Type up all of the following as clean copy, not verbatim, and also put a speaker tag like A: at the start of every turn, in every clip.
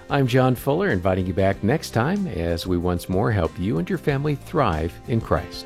A: I'm John Fuller, inviting you back next time as we once more help you and your family thrive in Christ.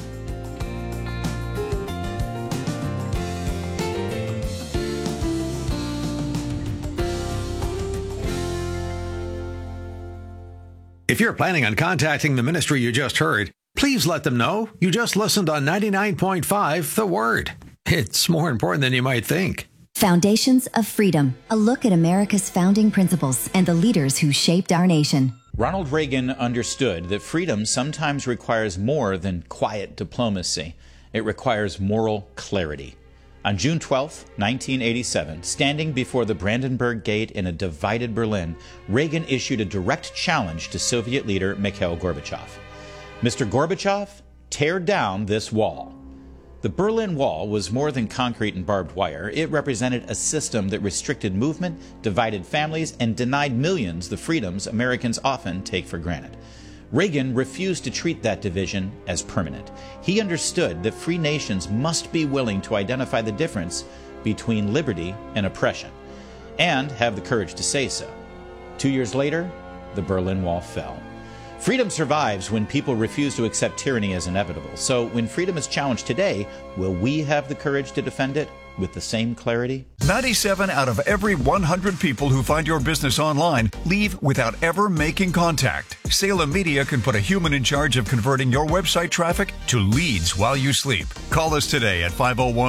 B: If you're planning on contacting the ministry you just heard, please let them know you just listened on 99.5 The Word. It's more important than you might think.
C: Foundations of Freedom, a look at America's founding principles and the leaders who shaped our nation.
D: Ronald Reagan understood that freedom sometimes requires more than quiet diplomacy. It requires moral clarity. On June 12, 1987, standing before the Brandenburg Gate in a divided Berlin, Reagan issued a direct challenge to Soviet leader Mikhail Gorbachev. Mr. Gorbachev, tear down this wall. The Berlin Wall was more than concrete and barbed wire. It represented a system that restricted movement, divided families, and denied millions the freedoms Americans often take for granted. Reagan refused to treat that division as permanent. He understood that free nations must be willing to identify the difference between liberty and oppression, and have the courage to say so. 2 years later, the Berlin Wall fell. Freedom survives when people refuse to accept tyranny as inevitable. So when freedom is challenged today, will we have the courage to defend it with the same clarity?
E: 97 out of every 100 people who find your business online leave without ever making contact. Salem Media can put a human in charge of converting your website traffic to leads while you sleep. Call us today at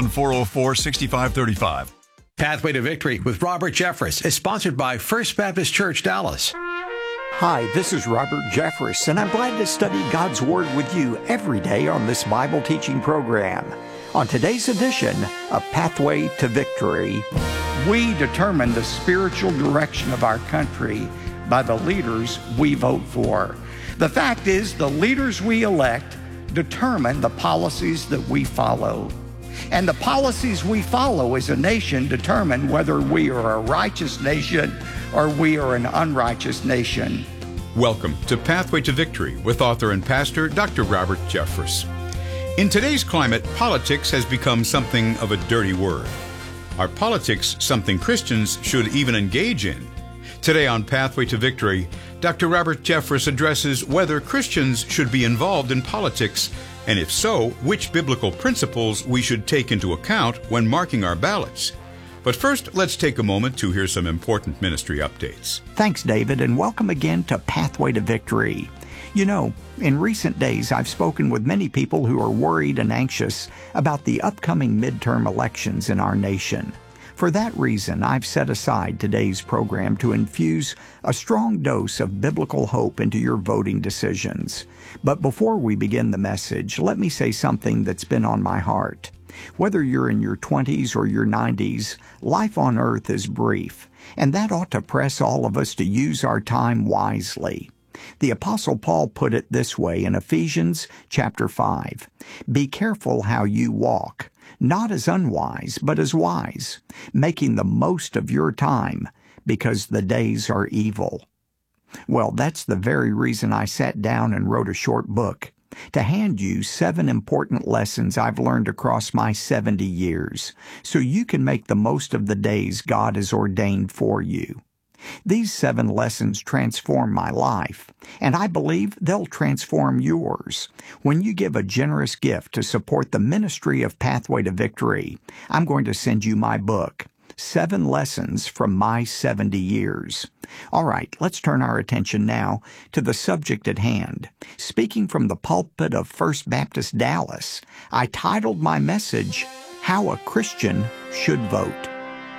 E: 501-404-6535.
B: Pathway to Victory with Robert Jeffress is sponsored by First Baptist Church, Dallas.
F: Hi, this is Robert Jeffress, and I'm glad to study God's Word with you every day on this Bible teaching program. On today's edition of Pathway to Victory,
G: we determine the spiritual direction of our country by the leaders we vote for. The fact is, the leaders we elect determine the policies that we follow. And the policies we follow as a nation determine whether we are a righteous nation or we are an unrighteous nation.
H: Welcome to Pathway to Victory with author and pastor Dr. Robert Jeffress. In today's climate, politics has become something of a dirty word. Are politics something Christians should even engage in? Today on Pathway to Victory, Dr. Robert Jeffress addresses whether Christians should be involved in politics, and if so, which biblical principles we should take into account when marking our ballots. But first, let's take a moment to hear some important ministry updates.
F: Thanks, David, and welcome again to Pathway to Victory. You know, in recent days, I've spoken with many people who are worried and anxious about the upcoming midterm elections in our nation. For that reason, I've set aside today's program to infuse a strong dose of biblical hope into your voting decisions. But before we begin the message, let me say something that's been on my heart. Whether you're in your 20s or your 90s, life on earth is brief, and that ought to press all of us to use our time wisely. The Apostle Paul put it this way in Ephesians chapter 5, "Be careful how you walk, not as unwise, but as wise, making the most of your time, because the days are evil." Well, that's the very reason I sat down and wrote a short book, to hand you 7 important lessons I've learned across my 70 years, so you can make the most of the days God has ordained for you. These 7 lessons transform my life, and I believe they'll transform yours. When you give a generous gift to support the ministry of Pathway to Victory, I'm going to send you my book, 7 Lessons from My 70 Years. All right, let's turn our attention now to the subject at hand. Speaking from the pulpit of First Baptist Dallas, I titled my message, How a Christian Should Vote.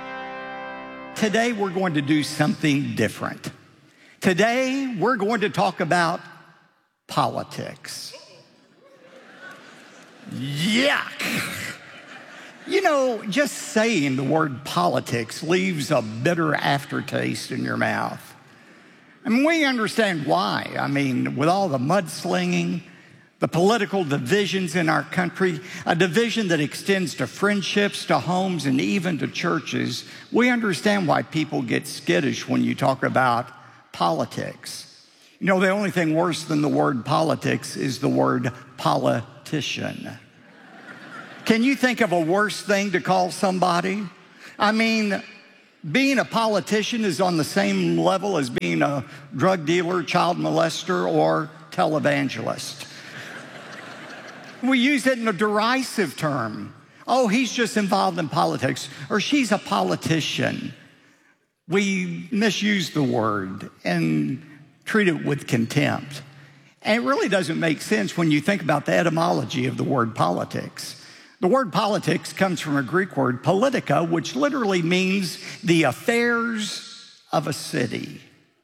G: Today we're going to do something different. Today we're going to talk about politics. Yuck! You know, just saying the word politics leaves a bitter aftertaste in your mouth. I mean, we understand why. I mean, with all the mudslinging, the political divisions in our country, a division that extends to friendships, to homes, and even to churches, we understand why people get skittish when you talk about politics. You know, the only thing worse than the word politics is the word politician. Can you think of a worse thing to call somebody? I mean, Being a politician is on the same level as being a drug dealer, child molester, or televangelist. We use it in a derisive term. Oh, he's just involved in politics, or she's a politician. We misuse the word and treat it with contempt. And it really doesn't make sense when you think about the etymology of the word politics. The word politics comes from a Greek word, politica, which literally means the affairs of a city.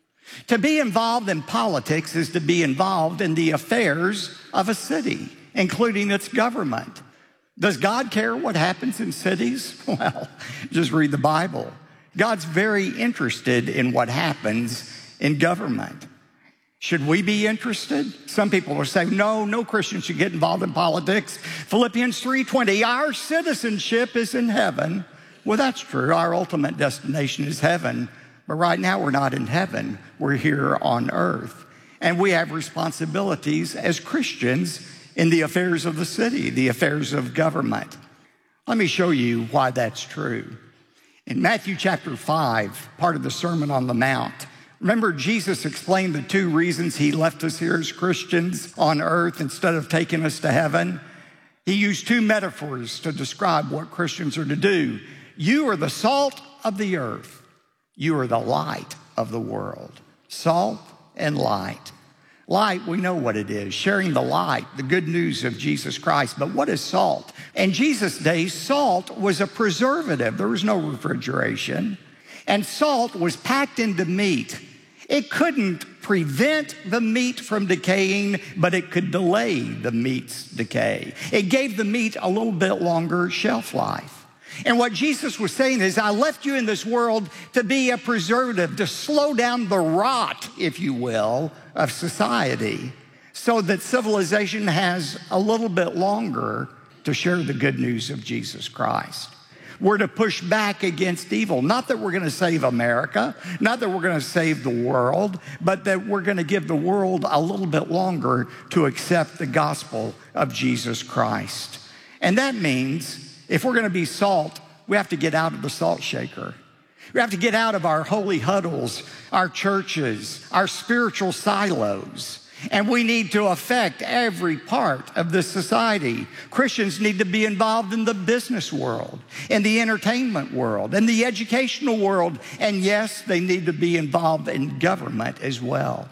G: To be involved in politics is to be involved in the affairs of a city, including its government. Does God care what happens in cities? Well, just read the Bible. God's very interested in what happens in government. Should we be interested? Some people will say, no Christian should get involved in politics. Philippians 3:20, our citizenship is in heaven. Well, that's true. Our ultimate destination is heaven. But right now we're not in heaven. We're here on earth. And we have responsibilities as Christians in the affairs of the city, the affairs of government. Let me show you why that's true. In Matthew chapter 5, part of the Sermon on the Mount, remember, Jesus explained the two reasons he left us here as Christians on earth instead of taking us to heaven. He used two metaphors to describe what Christians are to do. You are the salt of the earth. You are the light of the world. Salt and light. Light, we know what it is, sharing the light, the good news of Jesus Christ. But what is salt? In Jesus' days, salt was a preservative. There was no refrigeration. And salt was packed into meat. It couldn't prevent the meat from decaying, but it could delay the meat's decay. It gave the meat a little bit longer shelf life. And what Jesus was saying is, I left you in this world to be a preservative, to slow down the rot, if you will, of society, so that civilization has a little bit longer to share the good news of Jesus Christ. We're to push back against evil. Not that we're going to save America, not that we're going to save the world, but that we're going to give the world a little bit longer to accept the gospel of Jesus Christ. And that means if we're going to be salt, we have to get out of the salt shaker. We have to get out of our holy huddles, our churches, our spiritual silos. And we need to affect every part of this society. Christians need to be involved in the business world, in the entertainment world, in the educational world. And yes, they need to be involved in government as well.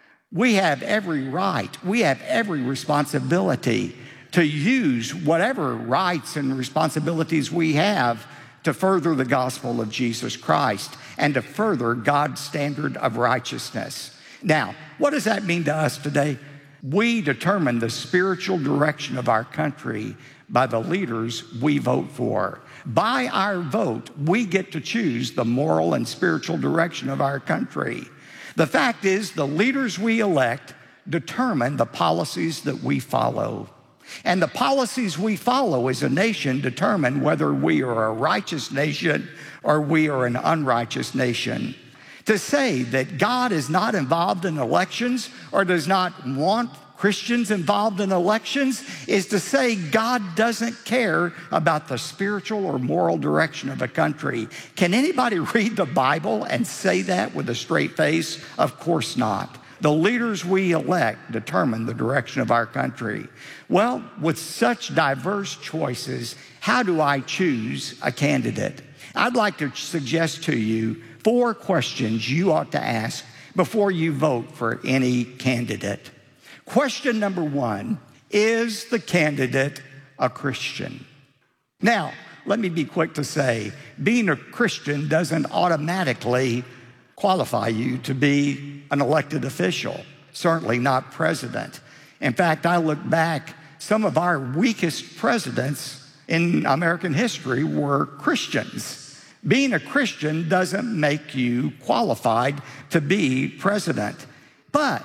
G: We have every right, we have every responsibility to use whatever rights and responsibilities we have to further the gospel of Jesus Christ and to further God's standard of righteousness. Now, what does that mean to us today? We determine the spiritual direction of our country by the leaders we vote for. By our vote, we get to choose the moral and spiritual direction of our country. The fact is, the leaders we elect determine the policies that we follow. And the policies we follow as a nation determine whether we are a righteous nation or we are an unrighteous nation. To say that God is not involved in elections or does not want Christians involved in elections is to say God doesn't care about the spiritual or moral direction of a country. Can anybody read the Bible and say that with a straight face? Of course not. The leaders we elect determine the direction of our country. Well, with such diverse choices, how do I choose a candidate? I'd like to suggest to you 4 questions you ought to ask before you vote for any candidate. Question number 1, is the candidate a Christian? Now, let me be quick to say, being a Christian doesn't automatically qualify you to be an elected official, certainly not president. In fact, I look back, some of our weakest presidents in American history were Christians. Being a Christian doesn't make you qualified to be president. But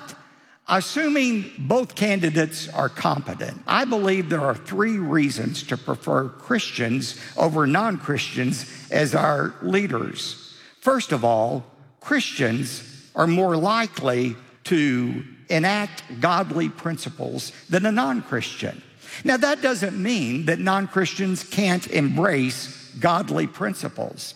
G: assuming both candidates are competent, I believe there are 3 reasons to prefer Christians over non-Christians as our leaders. First of all, Christians are more likely to enact godly principles than a non-Christian. Now, that doesn't mean that non-Christians can't embrace godly principles.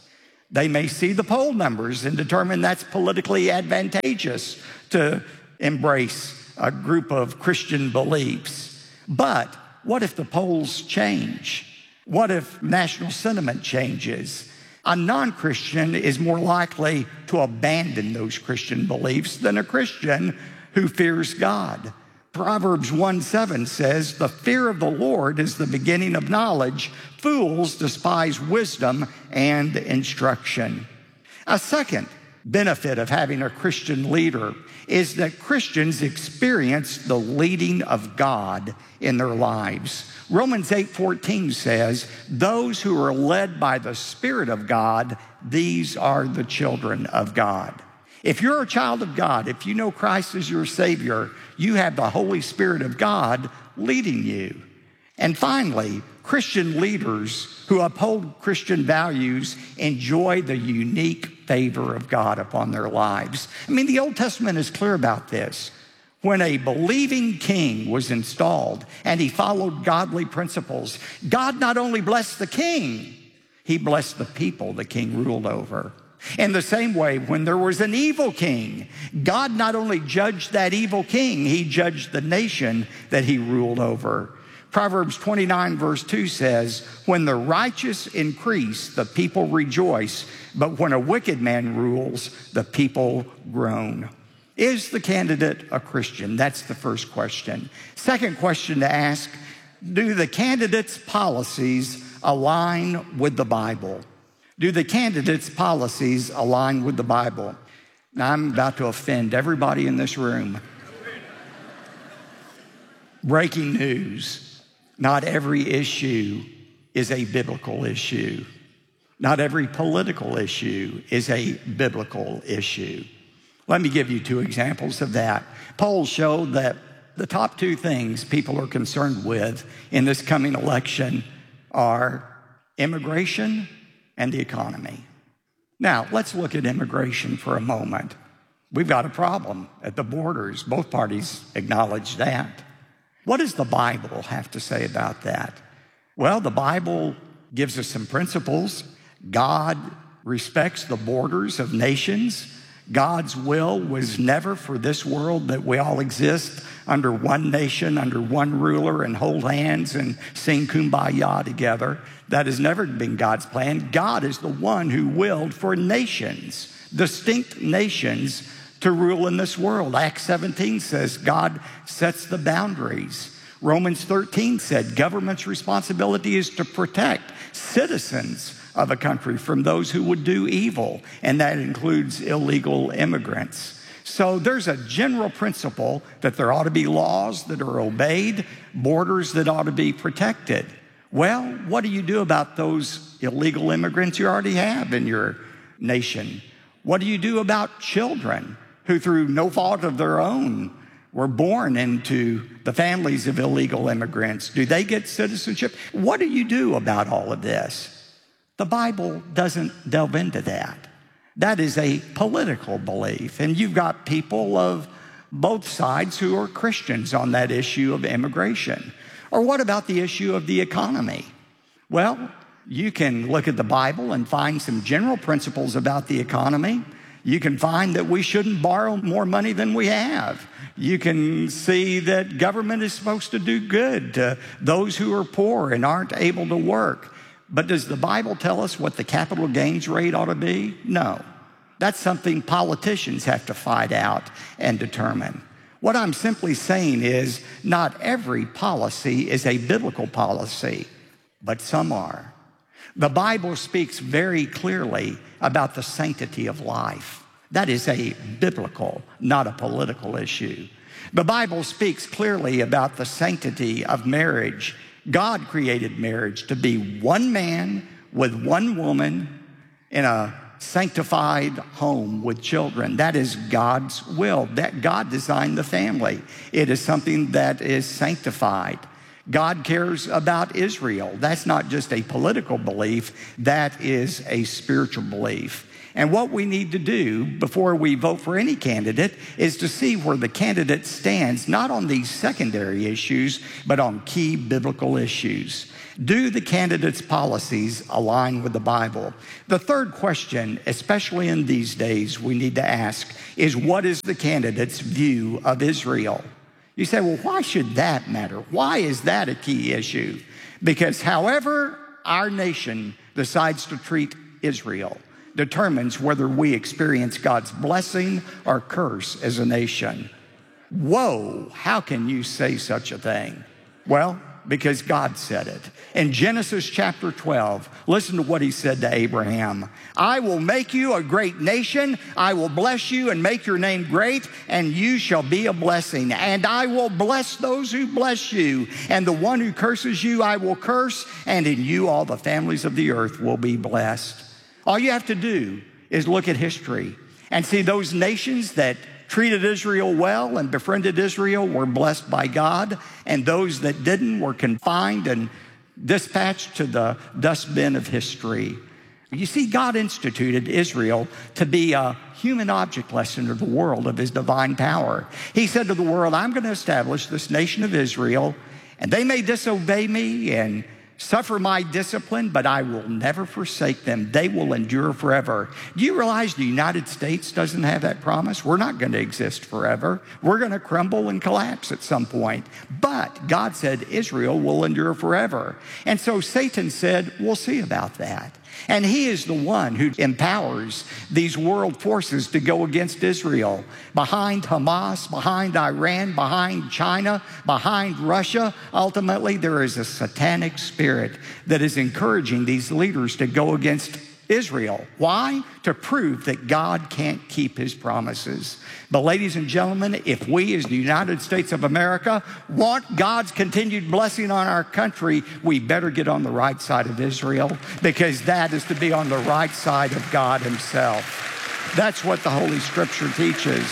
G: They may see the poll numbers and determine that's politically advantageous to embrace a group of Christian beliefs. But what if the polls change? What if national sentiment changes? A non-Christian is more likely to abandon those Christian beliefs than a Christian who fears God. Proverbs 1:7 says, "The fear of the Lord is the beginning of knowledge. Fools despise wisdom and instruction." A second benefit of having a Christian leader is that Christians experience the leading of God in their lives. Romans 8:14 says, "Those who are led by the Spirit of God, these are the children of God." If you're a child of God, if you know Christ as your Savior, you have the Holy Spirit of God leading you. And finally, Christian leaders who uphold Christian values enjoy the unique favor of God upon their lives. I mean, the Old Testament is clear about this. When a believing king was installed and he followed godly principles, God not only blessed the king, he blessed the people the king ruled over. In the same way, when there was an evil king, God not only judged that evil king, he judged the nation that he ruled over. Proverbs 29 verse 2 says, "When the righteous increase, the people rejoice, but when a wicked man rules, the people groan." Is the candidate a Christian? That's the first question. Second question to ask, do the candidate's policies align with the Bible? Do the candidate's policies align with the Bible? Now, I'm about to offend everybody in this room. Breaking news. Not every issue is a biblical issue. Not every political issue is a biblical issue. Let me give you two examples of that. Polls show that the top two things people are concerned with in this coming election are immigration and the economy. Now, let's look at immigration for a moment. We've got a problem at the borders. Both parties acknowledge that. What does the Bible have to say about that? Well, the Bible gives us some principles. God respects the borders of nations. God's will was never for this world that we all exist under one nation, under one ruler, and hold hands and sing Kumbaya together. That has never been God's plan. God is the one who willed for nations, distinct nations, to rule in this world. Acts 17 says God sets the boundaries. Romans 13 said government's responsibility is to protect citizens of a country from those who would do evil, and that includes illegal immigrants. So there's a general principle that there ought to be laws that are obeyed, borders that ought to be protected. Well, what do you do about those illegal immigrants you already have in your nation? What do you do about children who, through no fault of their own, were born into the families of illegal immigrants? Do they get citizenship? What do you do about all of this? The Bible doesn't delve into that. That is a political belief. And you've got people of both sides who are Christians on that issue of immigration. Or what about the issue of the economy? Well, you can look at the Bible and find some general principles about the economy. You can find that we shouldn't borrow more money than we have. You can see that government is supposed to do good to those who are poor and aren't able to work. But does the Bible tell us what the capital gains rate ought to be? No. That's something politicians have to fight out and determine. What I'm simply saying is not every policy is a biblical policy, but some are. The Bible speaks very clearly about the sanctity of life. That is a biblical, not a political issue. The Bible speaks clearly about the sanctity of marriage. God created marriage to be one man with one woman in a sanctified home with children. That is God's will. That God designed the family. It is something that is sanctified. God cares about Israel. That's not just a political belief. That is a spiritual belief. And what we need to do before we vote for any candidate is to see where the candidate stands, not on these secondary issues, but on key biblical issues. Do the candidate's policies align with the Bible? The third question, especially in these days, we need to ask is, what is the candidate's view of Israel? You say, well, why should that matter? Why is that a key issue? Because however our nation decides to treat Israel determines whether we experience God's blessing or curse as a nation. Whoa, how can you say such a thing? Well, because God said it. In Genesis chapter 12, listen to what he said to Abraham. I will make you a great nation. I will bless you and make your name great, and you shall be a blessing. And I will bless those who bless you. And the one who curses you, I will curse. And in you, all the families of the earth will be blessed. All you have to do is look at history and see those nations that treated Israel well and befriended Israel were blessed by God, and those that didn't were confined and dispatched to the dustbin of history. You see, God instituted Israel to be a human object lesson to the world of his divine power. He said to the world, I'm going to establish this nation of Israel, and they may disobey me and suffer my discipline, but I will never forsake them. They will endure forever. Do you realize the United States doesn't have that promise? We're not going to exist forever. We're going to crumble and collapse at some point. But God said Israel will endure forever. And so Satan said, we'll see about that. And he is the one who empowers these world forces to go against Israel. Behind Hamas, behind Iran, behind China, behind Russia, ultimately there is a satanic spirit that is encouraging these leaders to go against Israel. Why? To prove that God can't keep his promises. But ladies and gentlemen, if we as the United States of America want God's continued blessing on our country, we better get on the right side of Israel, because that is to be on the right side of God himself. That's what the Holy Scripture teaches.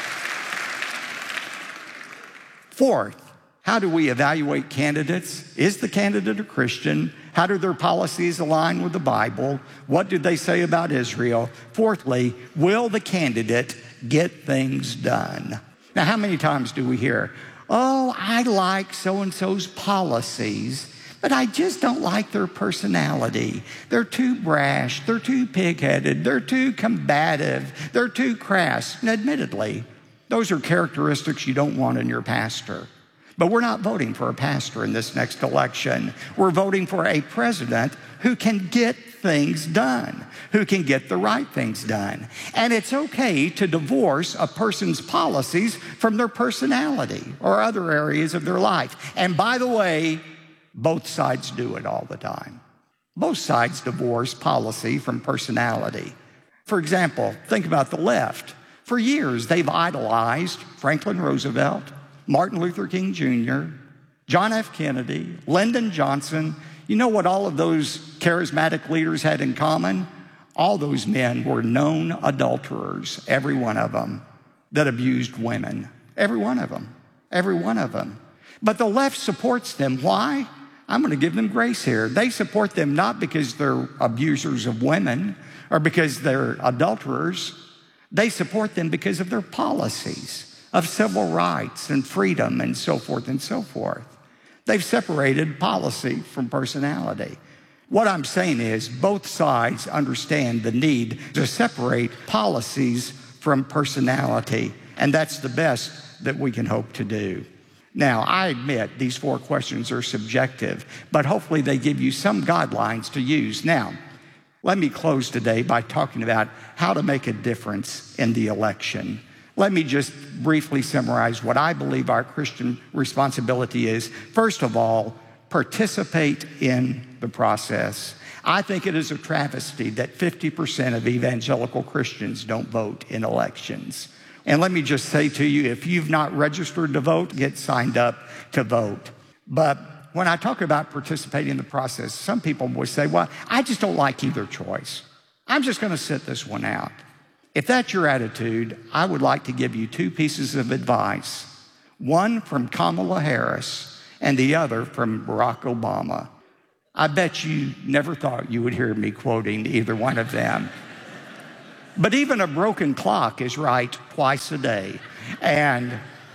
G: Fourth, how do we evaluate candidates? Is the candidate a Christian? How do their policies align with the Bible? What do they say about Israel? Fourthly, will the candidate get things done? Now, how many times do we hear, oh, I like so-and-so's policies, but I just don't like their personality. They're too brash, they're too pig-headed, they're too combative, they're too crass. And admittedly, those are characteristics you don't want in your pastor. But we're not voting for a pastor in this next election. We're voting for a president who can get things done, who can get the right things done. And it's okay to divorce a person's policies from their personality or other areas of their life. And by the way, both sides do it all the time. Both sides divorce policy from personality. For example, think about the left. For years, they've idolized Franklin Roosevelt, Martin Luther King Jr., John F. Kennedy, Lyndon Johnson. You know what all of those charismatic leaders had in common? All those men were known adulterers, every one of them, that abused women. Every one of them. Every one of them. But the left supports them. Why? I'm going to give them grace here. They support them not because they're abusers of women or because they're adulterers. They support them because of their policies of civil rights and freedom and so forth and so forth. They've separated policy from personality. What I'm saying is both sides understand the need to separate policies from personality, and that's the best that we can hope to do. Now, I admit these four questions are subjective, but hopefully they give you some guidelines to use. Now, let me close today by talking about how to make a difference in the election. Let me just briefly summarize what I believe our Christian responsibility is. First of all, participate in the process. I think it is a travesty that 50% of evangelical Christians don't vote in elections. And let me just say to you, if you've not registered to vote, get signed up to vote. But when I talk about participating in the process, some people will say, well, I just don't like either choice. I'm just going to sit this one out. If that's your attitude, I would like to give you two pieces of advice. One from Kamala Harris and the other from Barack Obama. I bet you never thought you would hear me quoting either one of them. But even a broken clock is right twice a day. And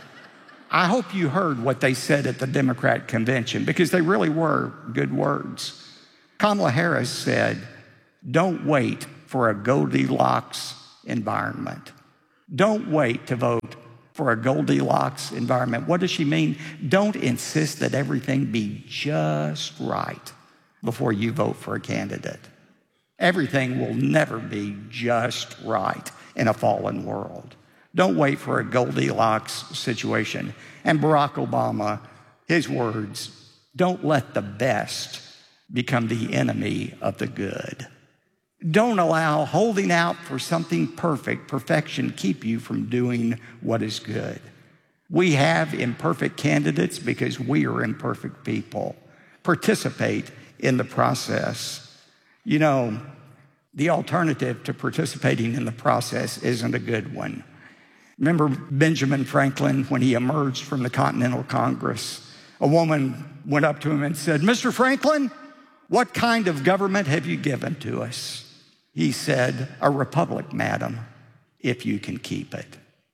G: I hope you heard what they said at the Democrat convention, because they really were good words. Kamala Harris said, don't wait for a Goldilocks environment. Don't wait to vote for a Goldilocks environment. What does she mean? Don't insist that everything be just right before you vote for a candidate. Everything will never be just right in a fallen world. Don't wait for a Goldilocks situation. And Barack Obama, his words, don't let the best become the enemy of the good. Don't allow holding out for something perfection, keep you from doing what is good. We have imperfect candidates because we are imperfect people. Participate in the process. You know, the alternative to participating in the process isn't a good one. Remember Benjamin Franklin, when he emerged from the Continental Congress, a woman went up to him and said, Mr. Franklin, what kind of government have you given to us? He said, a republic, madam, if you can keep it.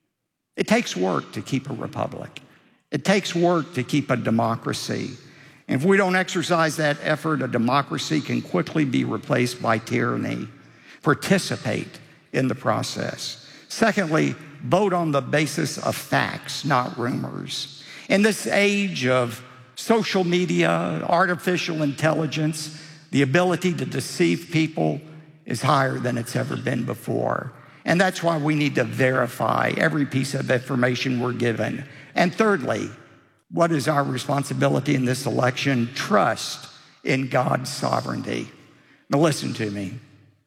G: It takes work to keep a republic. It takes work to keep a democracy. And if we don't exercise that effort, a democracy can quickly be replaced by tyranny. Participate in the process. Secondly, vote on the basis of facts, not rumors. In this age of social media, artificial intelligence, the ability to deceive people is higher than it's ever been before. And that's why we need to verify every piece of information we're given. And thirdly, what is our responsibility in this election? Trust in God's sovereignty. Now listen to me.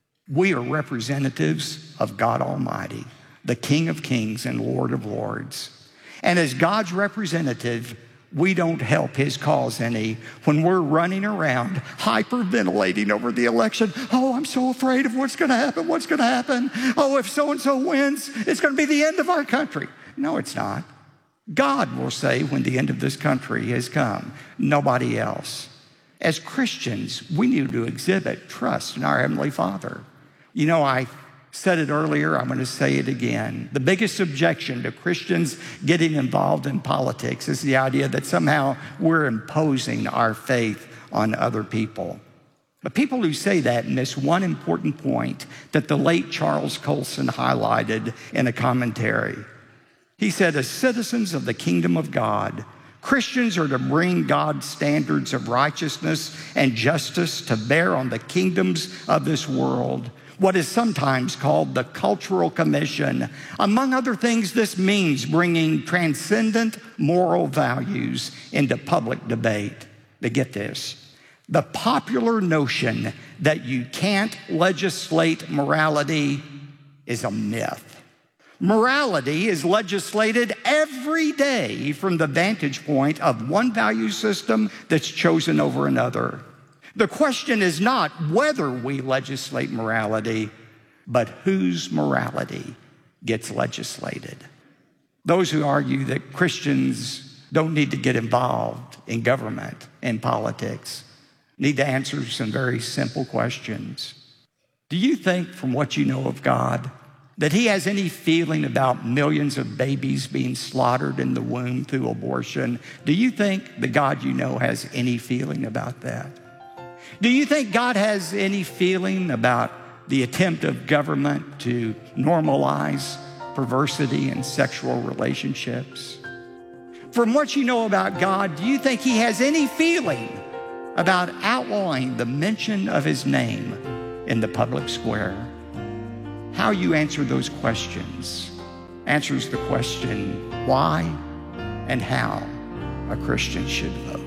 G: We are representatives of God Almighty, the King of Kings and Lord of Lords. And as God's representative, we don't help his cause any when we're running around hyperventilating over the election. Oh, I'm so afraid of what's going to happen. What's going to happen? Oh, if so-and-so wins, it's going to be the end of our country. No, it's not. God will say when the end of this country has come, nobody else. As Christians, we need to exhibit trust in our Heavenly Father. You know, I said it earlier, I'm going to say it again. The biggest objection to Christians getting involved in politics is the idea that somehow we're imposing our faith on other people. But people who say that miss one important point that the late Charles Colson highlighted in a commentary. He said, as citizens of the kingdom of God, Christians are to bring God's standards of righteousness and justice to bear on the kingdoms of this world, what is sometimes called the Cultural Commission. Among other things, this means bringing transcendent moral values into public debate. But get this, the popular notion that you can't legislate morality is a myth. Morality is legislated every day from the vantage point of one value system that's chosen over another. The question is not whether we legislate morality, but whose morality gets legislated. Those who argue that Christians don't need to get involved in government and politics need to answer some very simple questions. Do you think, from what you know of God, that he has any feeling about millions of babies being slaughtered in the womb through abortion? Do you think the God you know has any feeling about that? Do you think God has any feeling about the attempt of government to normalize perversity in sexual relationships? From what you know about God, do you think he has any feeling about outlawing the mention of his name in the public square? How you answer those questions answers the question why and how a Christian should vote.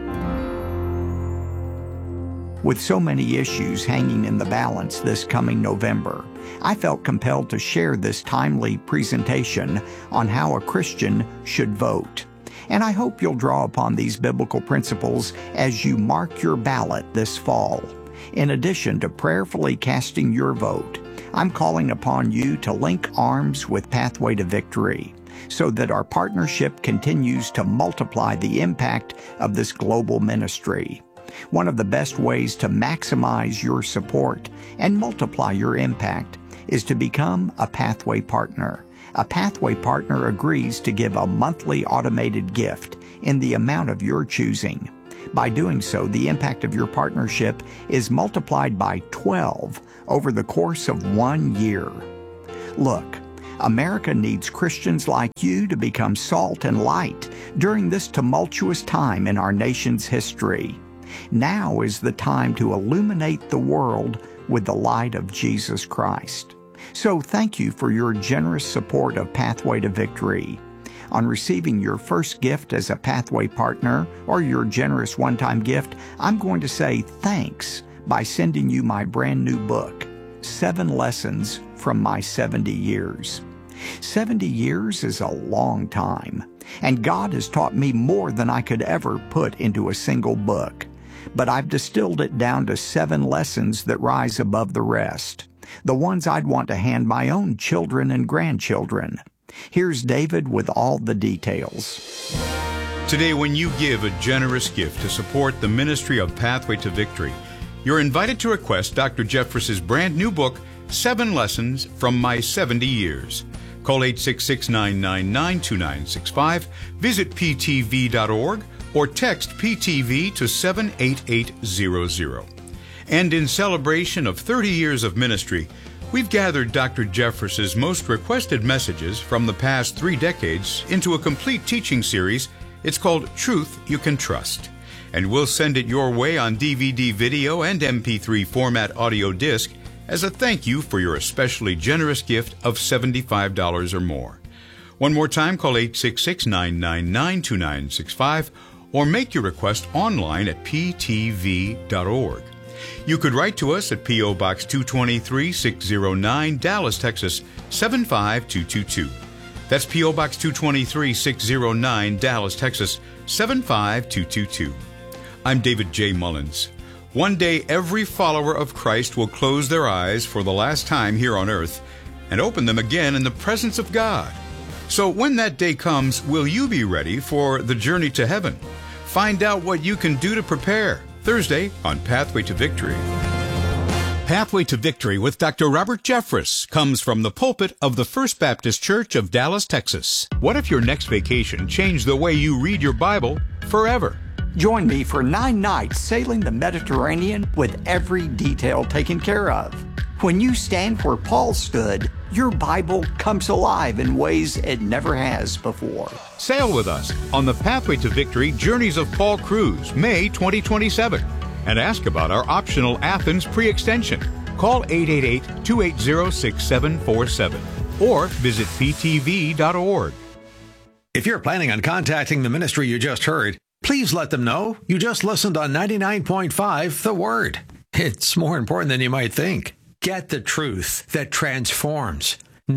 F: With so many issues hanging in the balance this coming November, I felt compelled to share this timely presentation on how a Christian should vote. And I hope you'll draw upon these biblical principles as you mark your ballot this fall. In addition to prayerfully casting your vote, I'm calling upon you to link arms with Pathway to Victory so that our partnership continues to multiply the impact of this global ministry. One of the best ways to maximize your support and multiply your impact is to become a Pathway partner. A Pathway partner agrees to give a monthly automated gift in the amount of your choosing. By doing so, the impact of your partnership is multiplied by 12 over the course of 1 year. Look, America needs Christians like you to become salt and light during this tumultuous time in our nation's history. Now is the time to illuminate the world with the light of Jesus Christ. So thank you for your generous support of Pathway to Victory. On receiving your first gift as a Pathway partner or your generous one-time gift, I'm going to say thanks by sending you my brand new book, 7 Lessons from My 70 Years. 70 years is a long time, and God has taught me more than I could ever put into a single book. But I've distilled it down to 7 lessons that rise above the rest, the ones I'd want to hand my own children and grandchildren. Here's David with all the details.
H: Today, when you give a generous gift to support the ministry of Pathway to Victory, you're invited to request Dr. Jeffress's brand new book, 7 Lessons from My 70 Years. Call 866-999-2965, visit ptv.org, or text PTV to 78800. And in celebration of 30 years of ministry, we've gathered Dr. Jeffress's most requested messages from the past 3 decades into a complete teaching series. It's called Truth You Can Trust. And we'll send it your way on DVD, video, and MP3 format audio disc as a thank you for your especially generous gift of $75 or more. One more time, call 866-999-2965 or make your request online at ptv.org. You could write to us at P.O. Box 223-609, Dallas, Texas, 75222. That's P.O. Box 223-609, Dallas, Texas, 75222. I'm David J. Mullins. One day, every follower of Christ will close their eyes for the last time here on earth and open them again in the presence of God. So when that day comes, will you be ready for the journey to heaven? Find out what you can do to prepare. Thursday on Pathway to Victory. Pathway to Victory with Dr. Robert Jeffress comes from the pulpit of the First Baptist Church of Dallas, Texas. What if your next vacation changed the way you read your Bible forever?
F: Join me for 9 nights sailing the Mediterranean with every detail taken care of. When you stand where Paul stood, your Bible comes alive in ways it never has before.
H: Sail with us on the Pathway to Victory Journeys of Paul cruise, May 2027, and ask about our optional Athens pre-extension. Call 888-280-6747 or visit ptv.org.
B: If you're planning on contacting the ministry you just heard, please let them know you just listened on 99.5 The Word. It's more important than you might think. Get the truth that transforms.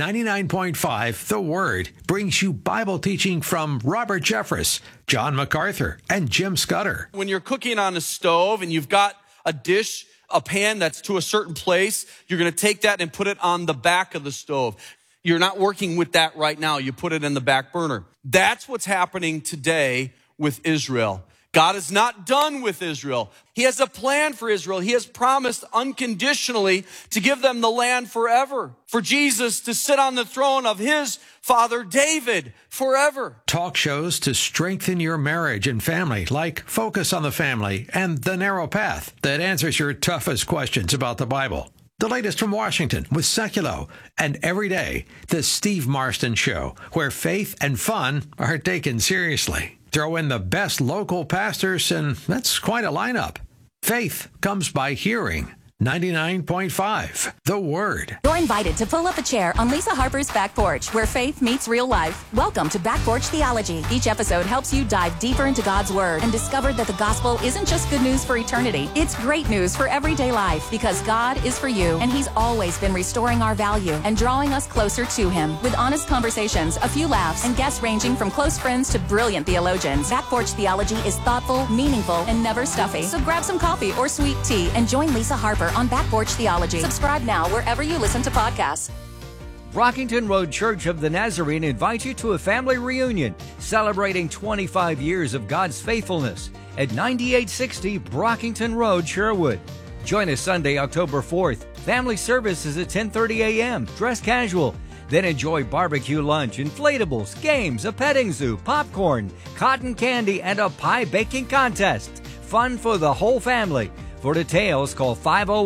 B: 99.5 The Word brings you Bible teaching from Robert Jeffress, John MacArthur, and Jim Scudder.
I: When you're cooking on a stove and you've got a dish, a pan that's to a certain place, you're going to take that and put it on the back of the stove. You're not working with that right now. You put it in the back burner. That's what's happening today with Israel. God is not done with Israel. He has a plan for Israel. He has promised unconditionally to give them the land forever, for Jesus to sit on the throne of his father David forever.
B: Talk shows to strengthen your marriage and family, like Focus on the Family and The Narrow Path, that answers your toughest questions about the Bible. The latest from Washington with Seculo, and every day, The Steve Marston Show, where faith and fun are taken seriously. Throw in the best local pastors, and that's quite a lineup. Faith comes by hearing. 99.5 The Word.
J: You're invited to pull up a chair on Lisa Harper's Back Porch, where faith meets real life. Welcome to Back Porch Theology. Each episode helps you dive deeper into God's Word and discover that the gospel isn't just good news for eternity. It's great news for everyday life, because God is for you, and He's always been restoring our value and drawing us closer to Him. With honest conversations, a few laughs, and guests ranging from close friends to brilliant theologians, Back Porch Theology is thoughtful, meaningful, and never stuffy. So grab some coffee or sweet tea and join Lisa Harper on Back Porch Theology. Subscribe now wherever you listen to podcasts.
K: Brockington Road Church of the Nazarene invites you to a family reunion celebrating 25 years of God's faithfulness at 9860 Brockington Road, Sherwood. Join us Sunday, October 4th Family service is at 10:30 a.m. Dress casual. Then enjoy barbecue lunch, inflatables, games, a petting zoo, popcorn, cotton candy, and a pie baking contest. Fun for the whole family. For details, call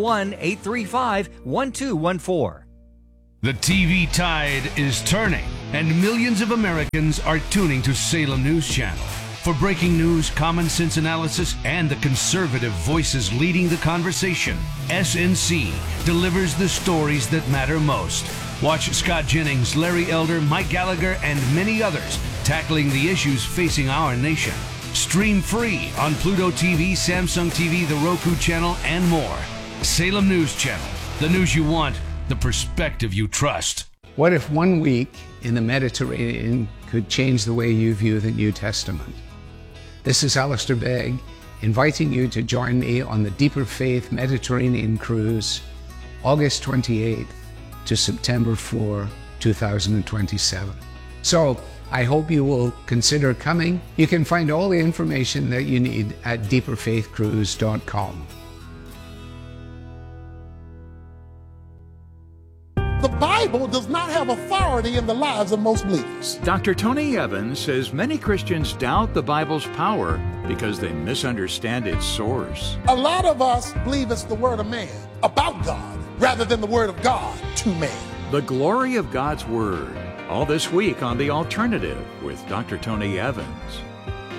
K: 501-835-1214.
L: The TV tide is turning, and millions of Americans are tuning to Salem News Channel. For breaking news, common sense analysis, and the conservative voices leading the conversation, SNC delivers the stories that matter most. Watch Scott Jennings, Larry Elder, Mike Gallagher, and many others tackling the issues facing our nation. Stream free on Pluto TV, Samsung TV, the Roku channel, and more. Salem News Channel. The news you want, the perspective you trust.
M: What if 1 week in the Mediterranean could change the way you view the New Testament? This is Alistair Begg, inviting you to join me on the Deeper Faith Mediterranean Cruise, August 28th to September 4, 2027. So, I hope you will consider coming. You can find all the information that you need at deeperfaithcruise.com.
N: The Bible does not have authority in the lives of most believers.
O: Dr. Tony Evans says many Christians doubt the Bible's power because they misunderstand its source.
N: A lot of us believe it's the word of man about God rather than the word of God to man.
O: The glory of God's Word. All this week on The Alternative with Dr. Tony Evans.